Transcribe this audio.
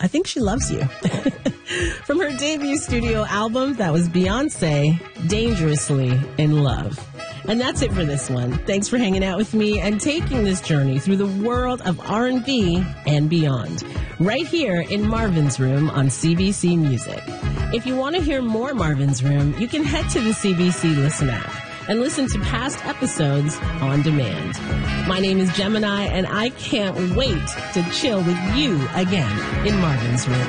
I think she loves you. From her debut studio album, that was Beyonce, Dangerously in Love. And that's it for this one. Thanks for hanging out with me and taking this journey through the world of R&B and beyond. Right here in Marvin's Room on CBC Music. If you want to hear more Marvin's Room, you can head to the CBC Listen app and listen to past episodes on demand. My name is Gemini, and I can't wait to chill with you again in Marvin's Room.